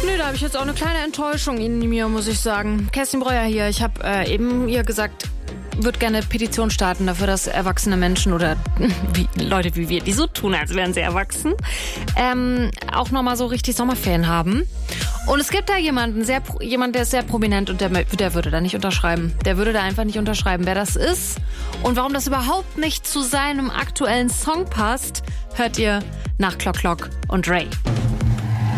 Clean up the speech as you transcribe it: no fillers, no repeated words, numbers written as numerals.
Nö, da habe ich jetzt auch eine kleine Enttäuschung in mir, muss ich sagen. Kerstin Breuer hier. Ich habe eben ihr gesagt, würde gerne eine Petition starten dafür, dass erwachsene Menschen oder Leute wie wir, die so tun, als wären sie erwachsen, auch nochmal so richtig Sommerferien haben. Und es gibt da jemanden, der ist sehr prominent und der würde da nicht unterschreiben. Der würde da einfach nicht unterschreiben, wer das ist. Und warum das überhaupt nicht zu seinem aktuellen Song passt, hört ihr nach Clock Clock und Ray.